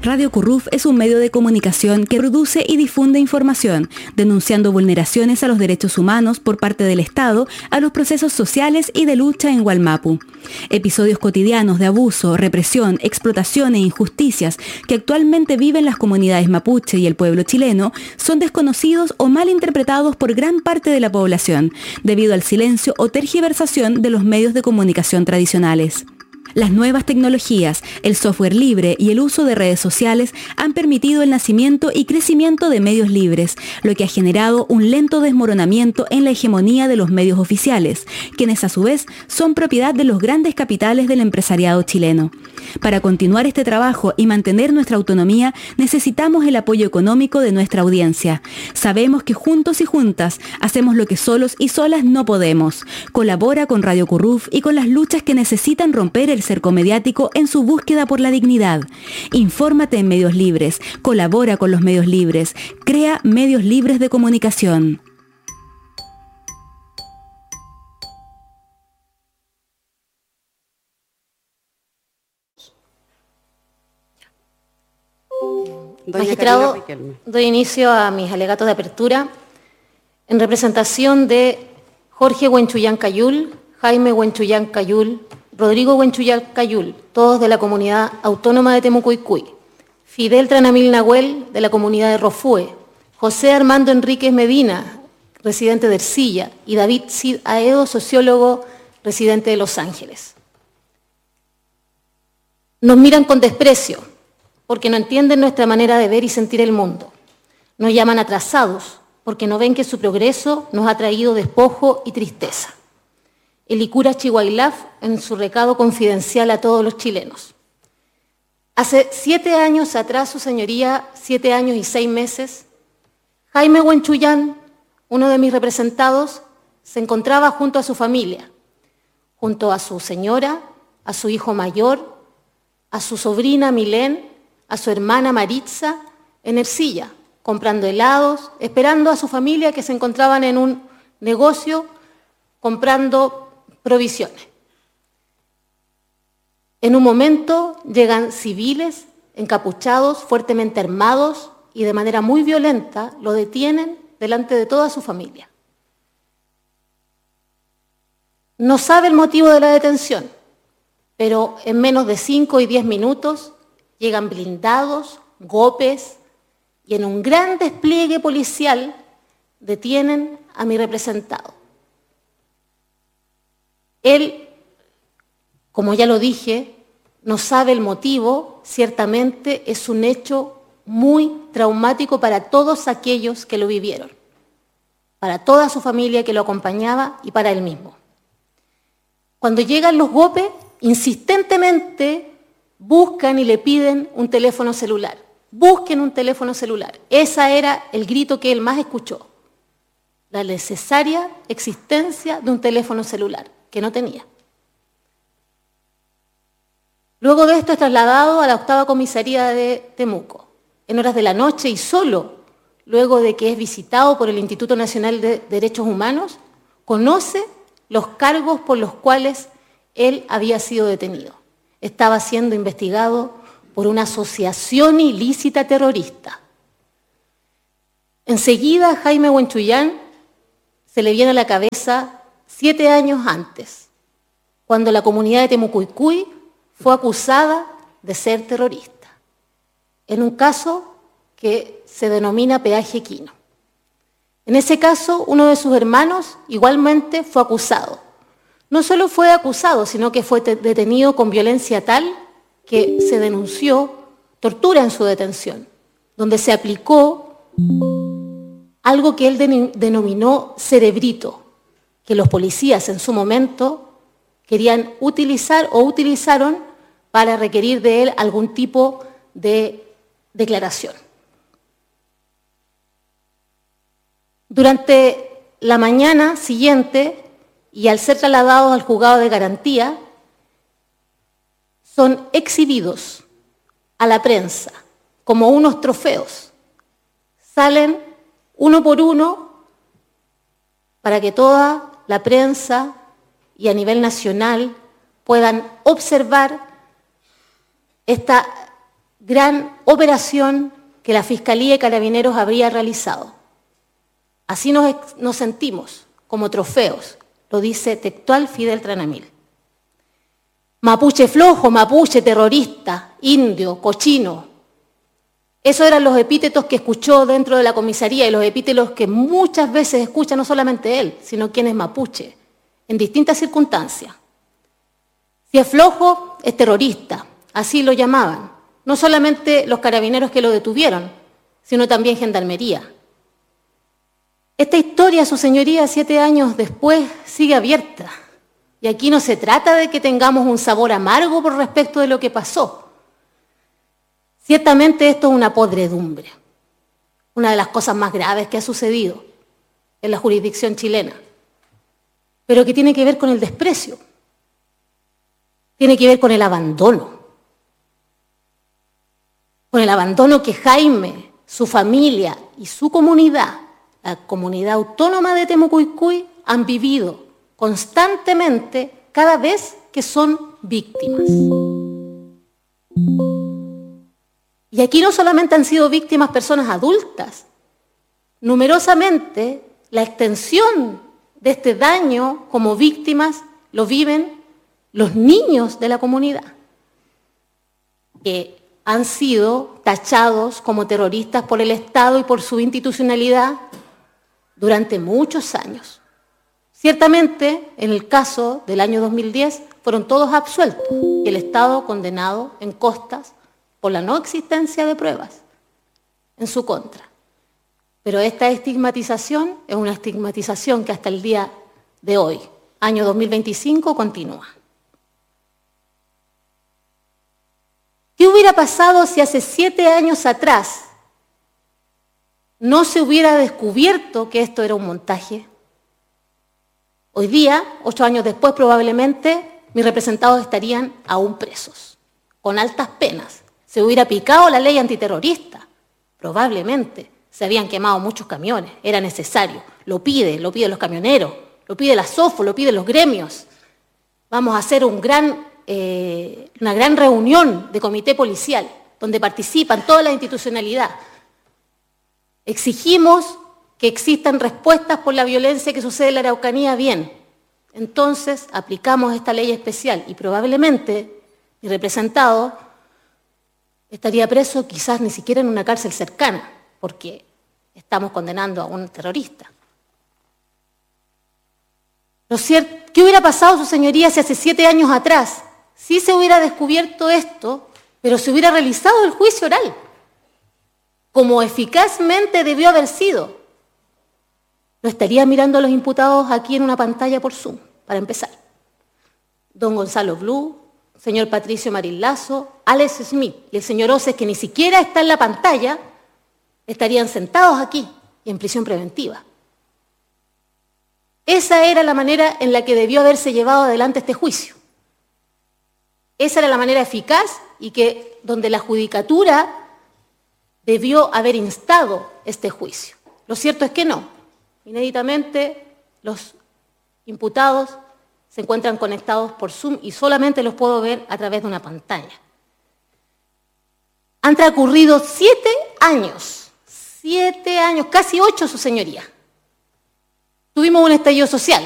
Radio Curruf es un medio de comunicación que produce y difunde información, denunciando vulneraciones a los derechos humanos por parte del Estado, a los procesos sociales y de lucha en Wallmapu. Episodios cotidianos de abuso, represión, explotación e injusticias que actualmente viven las comunidades mapuche y el pueblo chileno son desconocidos o mal interpretados por gran parte de la población, debido al silencio o tergiversación de los medios de comunicación tradicionales. Las nuevas tecnologías, el software libre y el uso de redes sociales han permitido el nacimiento y crecimiento de medios libres, lo que ha generado un lento desmoronamiento en la hegemonía de los medios oficiales, quienes a su vez son propiedad de los grandes capitales del empresariado chileno. Para continuar este trabajo y mantener nuestra autonomía, necesitamos el apoyo económico de nuestra audiencia. Sabemos que juntos y juntas hacemos lo que solos y solas no podemos. Colabora con Radio Curruf y con las luchas que necesitan romper el cerco mediático en su búsqueda por la dignidad. Infórmate en medios libres, colabora con los medios libres, crea medios libres de comunicación. Magistrado, doy inicio a mis alegatos de apertura en representación de Jorge Huenchuyán Cayul, Jaime Huenchuyán Cayul, Rodrigo Huenchuyán Cayul, todos de la comunidad autónoma de Temucuicui, Fidel Tranamil Nahuel, de la comunidad de Rofue, José Armando Enríquez Medina, residente de Ercilla, y David Cid Aedo, sociólogo, residente de Los Ángeles. Nos miran con desprecio porque no entienden nuestra manera de ver y sentir el mundo. Nos llaman atrasados porque no ven que su progreso nos ha traído despojo y tristeza. El Icura Chihuailaf en su recado confidencial a todos los chilenos. Hace 7 años atrás, su señoría, 7 años y 6 meses, Jaime Huenchuyán, uno de mis representados, se encontraba junto a su familia, junto a su señora, a su hijo mayor, a su sobrina Milén, a su hermana Maritza, en Ercilla, comprando helados, esperando a su familia que se encontraban en un negocio comprando provisiones. En un momento llegan civiles, encapuchados, fuertemente armados y de manera muy violenta lo detienen delante de toda su familia. No sabe el motivo de la detención, pero en menos de 5 y 10 minutos llegan blindados, golpes y en un gran despliegue policial detienen a mi representado. Él, como ya lo dije, no sabe el motivo, ciertamente es un hecho muy traumático para todos aquellos que lo vivieron, para toda su familia que lo acompañaba y para él mismo. Cuando llegan los golpes, insistentemente buscan y le piden un teléfono celular. Busquen un teléfono celular. Ese era el grito que él más escuchó. La necesaria existencia de un teléfono celular, que no tenía. Luego de esto es trasladado a la 8ª comisaría de Temuco, en horas de la noche y solo luego de que es visitado por el Instituto Nacional de Derechos Humanos, conoce los cargos por los cuales él había sido detenido. Estaba siendo investigado por una asociación ilícita terrorista. Enseguida a Jaime Huenchuyán se le viene a la cabeza 7 años antes, cuando la comunidad de Temucuicui fue acusada de ser terrorista, en un caso que se denomina Peaje Quino. En ese caso, uno de sus hermanos igualmente fue acusado. No solo fue acusado, sino que fue detenido con violencia tal que se denunció tortura en su detención, donde se aplicó algo que él denominó cerebrito, que los policías en su momento querían utilizar o utilizaron para requerir de él algún tipo de declaración. Durante la mañana siguiente, y al ser trasladados al juzgado de garantía, son exhibidos a la prensa como unos trofeos. Salen uno por uno para que toda la prensa y a nivel nacional puedan observar esta gran operación que la Fiscalía y Carabineros habría realizado. Así nos sentimos, como trofeos, lo dice textual Fidel Tranamil. Mapuche flojo, mapuche terrorista, indio, cochino. Esos eran los epítetos que escuchó dentro de la comisaría y los epítetos que muchas veces escucha no solamente él, sino quien es mapuche, en distintas circunstancias. Si es flojo, es terrorista, así lo llamaban. No solamente los carabineros que lo detuvieron, sino también Gendarmería. Esta historia, su señoría, 7 años después, sigue abierta. Y aquí no se trata de que tengamos un sabor amargo por respecto de lo que pasó. Ciertamente esto es una podredumbre, una de las cosas más graves que ha sucedido en la jurisdicción chilena, pero que tiene que ver con el desprecio, tiene que ver con el abandono que Jaime, su familia y su comunidad, la comunidad autónoma de Temucuicui, han vivido constantemente cada vez que son víctimas. Y aquí no solamente han sido víctimas personas adultas, numerosamente la extensión de este daño como víctimas lo viven los niños de la comunidad, que han sido tachados como terroristas por el Estado y por su institucionalidad durante muchos años. Ciertamente, en el caso del año 2010, fueron todos absueltos y el Estado condenado en costas por la no existencia de pruebas en su contra. Pero esta estigmatización es una estigmatización que hasta el día de hoy, año 2025, continúa. ¿Qué hubiera pasado si hace 7 años atrás no se hubiera descubierto que esto era un montaje? Hoy día, 8 años después, probablemente mis representados estarían aún presos, con altas penas. Se hubiera aplicado la ley antiterrorista, probablemente. Se habían quemado muchos camiones, era necesario. Lo piden los camioneros, lo pide la SOFO, lo piden los gremios. Vamos a hacer una gran reunión de comité policial, donde participan toda la institucionalidad. Exigimos que existan respuestas por la violencia que sucede en la Araucanía, bien. Entonces aplicamos esta ley especial y probablemente mi representado estaría preso quizás ni siquiera en una cárcel cercana, porque estamos condenando a un terrorista. ¿Qué hubiera pasado, su señoría, si hace 7 años atrás sí se hubiera descubierto esto, pero se hubiera realizado el juicio oral, como eficazmente debió haber sido? No estaría mirando a los imputados aquí en una pantalla por Zoom, para empezar. Don Gonzalo Blue, señor Patricio Marín Lazo, Alex Smith y el señor Oces, que ni siquiera está en la pantalla, estarían sentados aquí y en prisión preventiva. Esa era la manera en la que debió haberse llevado adelante este juicio. Esa era la manera eficaz y donde la judicatura debió haber instado este juicio. Lo cierto es que no. Inéditamente, los imputados se encuentran conectados por Zoom y solamente los puedo ver a través de una pantalla. Han transcurrido 7 años, 7 años, casi 8, su señoría. Tuvimos un estallido social,